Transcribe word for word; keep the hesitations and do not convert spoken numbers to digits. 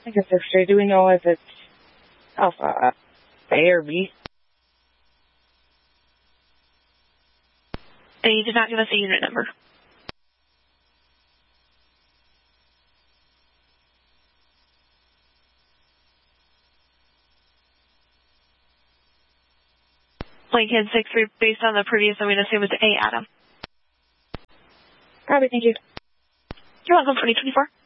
I guess they're straight. Do we know if it's Alpha A or B? They did not give us a unit number. Lincoln six three, based on the previous, I'm going to assume it's A, Adam. Probably, thank you. You're welcome, twenty twenty-four.